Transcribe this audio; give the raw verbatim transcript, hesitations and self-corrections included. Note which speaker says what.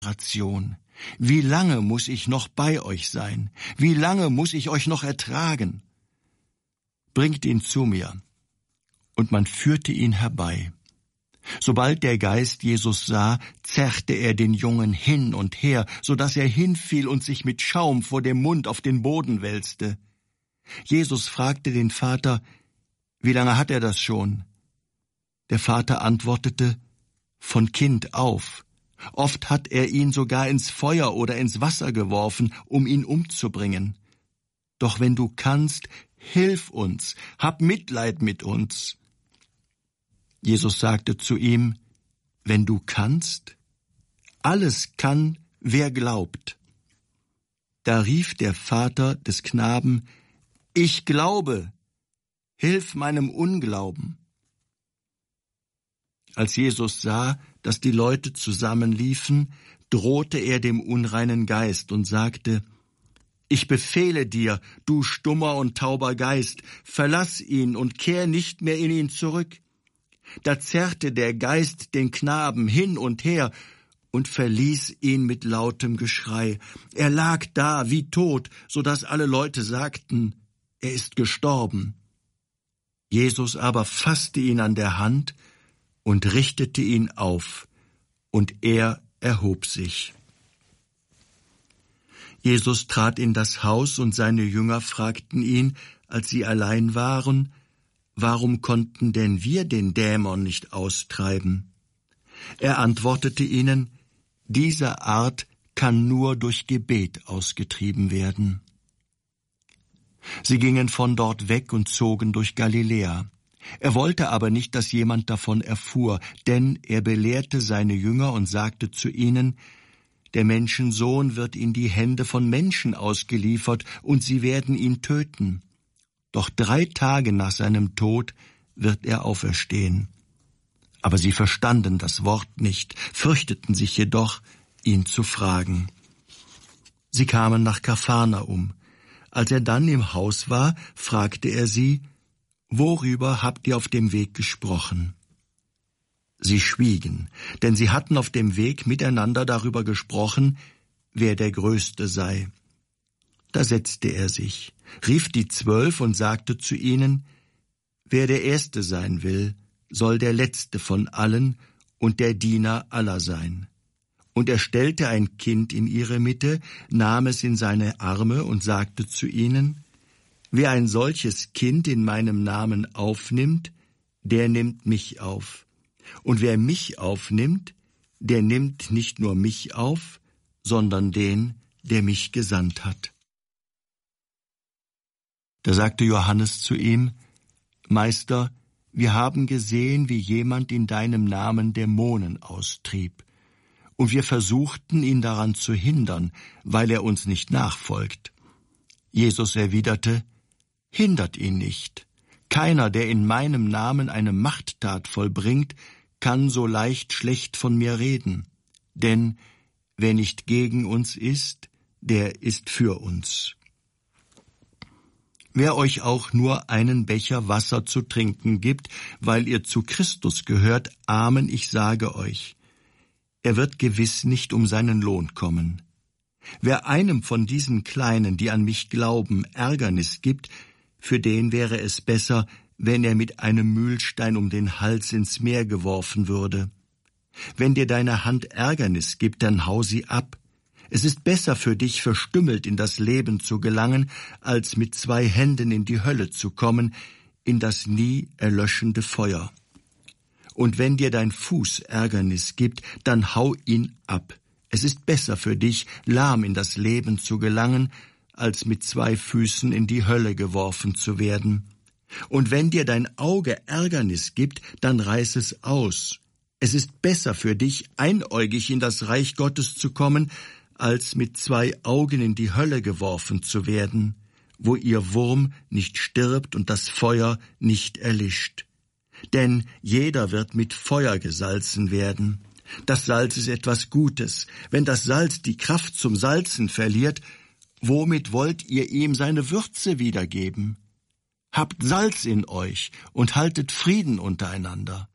Speaker 1: Generation? Wie lange muss ich noch bei euch sein? Wie lange muss ich euch noch ertragen? Bringt ihn zu mir. Und man führte ihn herbei. Sobald der Geist Jesus sah, zerrte er den Jungen hin und her, so dass er hinfiel und sich mit Schaum vor dem Mund auf den Boden wälzte. Jesus fragte den Vater, wie lange hat er das schon? Der Vater antwortete, von Kind auf. Oft hat er ihn sogar ins Feuer oder ins Wasser geworfen, um ihn umzubringen. Doch wenn du kannst, hilf uns, hab Mitleid mit uns. Jesus sagte zu ihm, wenn du kannst, alles kann, wer glaubt. Da rief der Vater des Knaben, ich glaube, hilf meinem Unglauben. Als Jesus sah, dass die Leute zusammenliefen, drohte er dem unreinen Geist und sagte, ich befehle dir, du stummer und tauber Geist, verlass ihn und kehr nicht mehr in ihn zurück. Da zerrte der Geist den Knaben hin und her und verließ ihn mit lautem Geschrei. Er lag da wie tot, so dass alle Leute sagten, er ist gestorben. Jesus aber fasste ihn an der Hand und richtete ihn auf, und er erhob sich. Jesus trat in das Haus, und seine Jünger fragten ihn, als sie allein waren, warum konnten denn wir den Dämon nicht austreiben? Er antwortete ihnen, diese Art kann nur durch Gebet ausgetrieben werden. Sie gingen von dort weg und zogen durch Galiläa. Er wollte aber nicht, dass jemand davon erfuhr, denn er belehrte seine Jünger und sagte zu ihnen, der Menschensohn wird in die Hände von Menschen ausgeliefert, und sie werden ihn töten. Doch drei Tage nach seinem Tod wird er auferstehen. Aber sie verstanden das Wort nicht, fürchteten sich jedoch, ihn zu fragen. Sie kamen nach Kapharnaum. Als er dann im Haus war, fragte er sie, worüber habt ihr auf dem Weg gesprochen? Sie schwiegen, denn sie hatten auf dem Weg miteinander darüber gesprochen, wer der Größte sei. Da setzte er sich, rief die Zwölf und sagte zu ihnen, wer der Erste sein will, soll der Letzte von allen und der Diener aller sein. Und er stellte ein Kind in ihre Mitte, nahm es in seine Arme und sagte zu ihnen, wer ein solches Kind in meinem Namen aufnimmt, der nimmt mich auf. Und wer mich aufnimmt, der nimmt nicht nur mich auf, sondern den, der mich gesandt hat. Da sagte Johannes zu ihm, Meister, wir haben gesehen, wie jemand in deinem Namen Dämonen austrieb. Und wir versuchten, ihn daran zu hindern, weil er uns nicht nachfolgt. Jesus erwiderte, hindert ihn nicht. Keiner, der in meinem Namen eine Machttat vollbringt, kann so leicht schlecht von mir reden. Denn wer nicht gegen uns ist, der ist für uns. Wer euch auch nur einen Becher Wasser zu trinken gibt, weil ihr zu Christus gehört, Amen, ich sage euch, er wird gewiss nicht um seinen Lohn kommen. Wer einem von diesen Kleinen, die an mich glauben, Ärgernis gibt, für den wäre es besser, wenn er mit einem Mühlstein um den Hals ins Meer geworfen würde. Wenn dir deine Hand Ärgernis gibt, dann hau sie ab. Es ist besser für dich, verstümmelt in das Leben zu gelangen, als mit zwei Händen in die Hölle zu kommen, in das nie erlöschende Feuer. Und wenn dir dein Fuß Ärgernis gibt, dann hau ihn ab. Es ist besser für dich, lahm in das Leben zu gelangen, als mit zwei Füßen in die Hölle geworfen zu werden. Und wenn dir dein Auge Ärgernis gibt, dann reiß es aus. Es ist besser für dich, einäugig in das Reich Gottes zu kommen, als mit zwei Augen in die Hölle geworfen zu werden, wo ihr Wurm nicht stirbt und das Feuer nicht erlischt. Denn jeder wird mit Feuer gesalzen werden. Das Salz ist etwas Gutes. Wenn das Salz die Kraft zum Salzen verliert, womit wollt ihr ihm seine Würze wiedergeben? Habt Salz in euch und haltet Frieden untereinander.